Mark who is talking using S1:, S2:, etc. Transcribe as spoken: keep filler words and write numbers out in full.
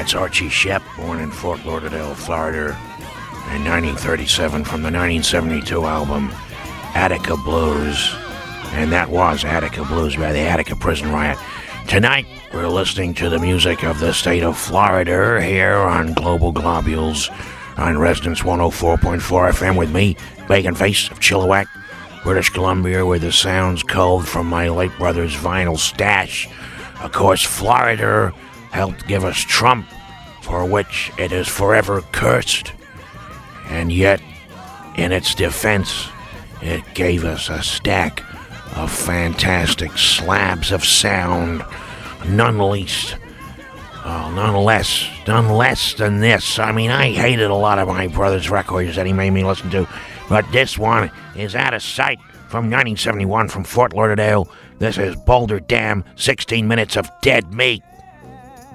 S1: That's Archie Shepp, born in Fort Lauderdale, Florida, in nineteen thirty-seven, from the nineteen seventy-two album Attica Blues. And that was Attica Blues by the Attica Prison Riot. Tonight, we're listening to the music of the state of Florida here on Global Globules on Resonance one oh four point four F M with me, Bacon Face of Chilliwack, British Columbia, where the sounds culled from my late brother's vinyl stash. Of course, Florida helped give us Trump, for which it is forever cursed. And yet, in its defense, it gave us a stack of fantastic slabs of sound, none least, oh, none less, none less than this. I mean, I hated a lot of my brother's records that he made me listen to, but this one is out of sight from nineteen seventy-one from Fort Lauderdale. This is Boulder Dam, sixteen minutes of dead meat.